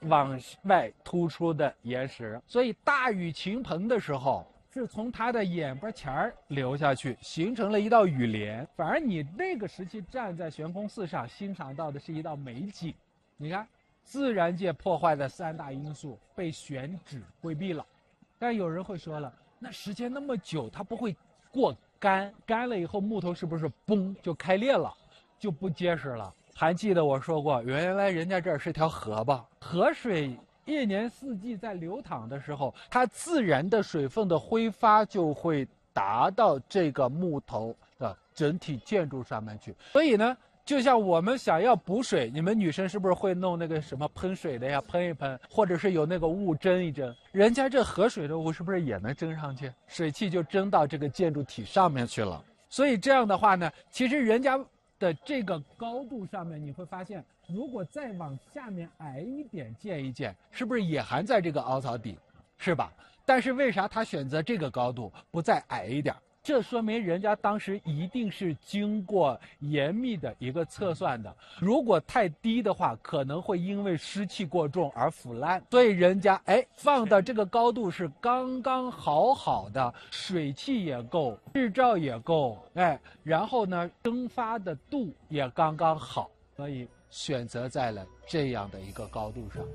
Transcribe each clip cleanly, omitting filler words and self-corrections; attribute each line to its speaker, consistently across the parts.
Speaker 1: 往外突出的岩石，所以大雨倾盆的时候是从它的眼巴前儿流下去，形成了一道雨帘。反而你那个时期站在悬空寺上欣赏到的是一道美景。你看，自然界破坏的3大因素被选址规避了。但有人会说了，那时间那么久，它不会过干，干了以后木头是不是嘣就开裂了，就不结实了？还记得我说过，原来人家这儿是条河吧？河水一年四季在流淌的时候，它自然的水分的挥发就会达到这个木头的整体建筑上面去。所以呢，就像我们想要补水，你们女生是不是会弄那个什么喷水的呀，喷一喷，或者是有那个雾蒸一蒸？人家这河水的雾是不是也能蒸上去？水汽就蒸到这个建筑体上面去了。所以这样的话呢，其实人家的这个高度上面，你会发现，如果再往下面矮一点建一建，是不是也还在这个凹槽底，是吧？但是为啥他选择这个高度，不再矮一点？这说明人家当时一定是经过严密的一个测算的。如果太低的话，可能会因为湿气过重而腐烂。所以人家放到这个高度是刚刚好的，水汽也够，日照也够，然后呢，蒸发的度也刚刚好，所以选择在了这样的一个高度上。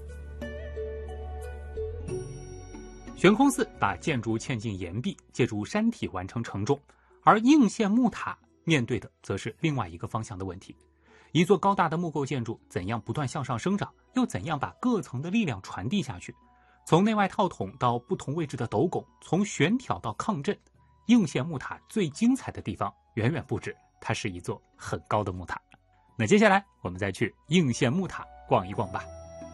Speaker 2: 悬空寺把建筑嵌进岩壁，借助山体完成承重，而应县木塔面对的则是另外一个方向的问题。一座高大的木构建筑怎样不断向上生长，又怎样把各层的力量传递下去？从内外套筒到不同位置的斗拱，从悬挑到抗震，应县木塔最精彩的地方远远不止它是一座很高的木塔。那接下来我们再去应县木塔逛一逛吧。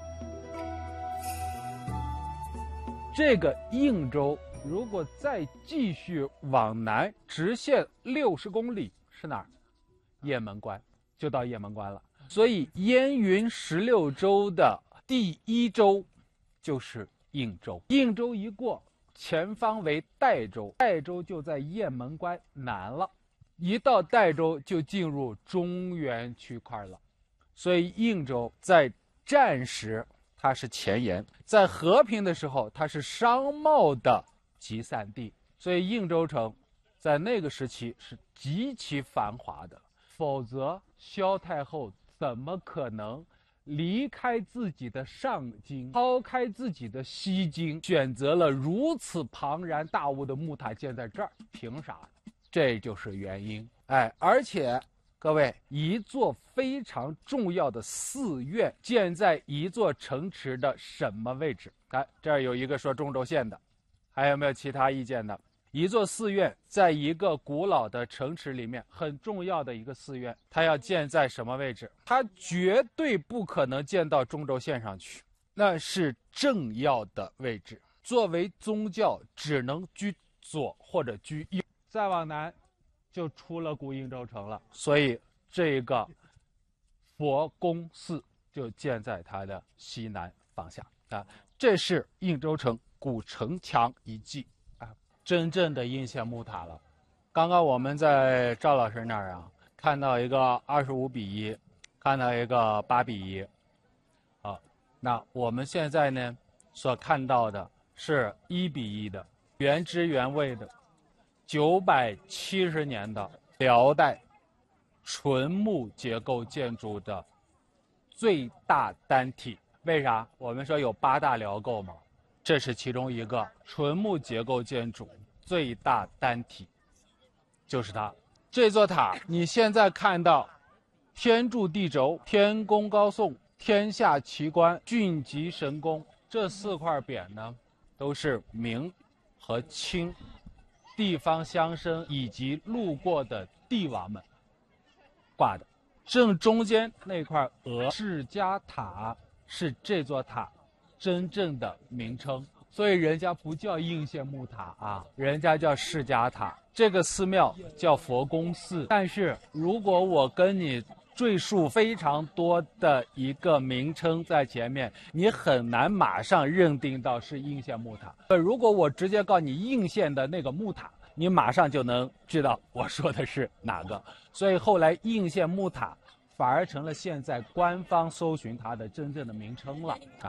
Speaker 1: 这个应州如果再继续往南直线60公里是哪儿？雁门关，就到雁门关了。所以燕云16州的第1州就是应州。应州一过，前方为代州，代州就在雁门关南了。一到代州就进入中原区块了。所以应州在战时它是前沿，在和平的时候它是商贸的集散地，所以应州城在那个时期是极其繁华的。否则萧太后怎么可能离开自己的上京，抛开自己的西京，选择了如此庞然大物的木塔建在这儿？凭啥？这就是原因。而且各位，一座非常重要的寺院建在一座城池的什么位置？这儿有一个说中轴线的，还有没有其他意见的？一座寺院在一个古老的城池里面，很重要的一个寺院，它要建在什么位置？它绝对不可能建到中轴线上去，那是正要的位置。作为宗教，只能居左或者居右，再往南就出了古应州城了。所以这个佛宫寺就建在它的西南方向这是应州城古城墙遗迹真正的应县木塔了。刚刚我们在赵老师那儿看到一个25:1，看到一个8:1那我们现在呢所看到的是1:1的原汁原味的970年的辽代纯木结构建筑的最大单体。为啥我们说有8大辽构嘛？这是其中一个纯木结构建筑最大单体，就是它。这座塔你现在看到天柱地轴、天宫高颂、天下奇观、峻极神功这4块匾呢，都是明和清地方乡绅以及路过的帝王们挂的。正中间那块鹅世家塔是这座塔真正的名称，所以人家不叫应县木塔人家叫世家塔。这个寺庙叫佛宫寺，但是如果我跟你赘述非常多的一个名称在前面，你很难马上认定到是应县木塔。如果我直接告诉你应县的那个木塔，你马上就能知道我说的是哪个。所以后来应县木塔反而成了现在官方搜寻它的真正的名称了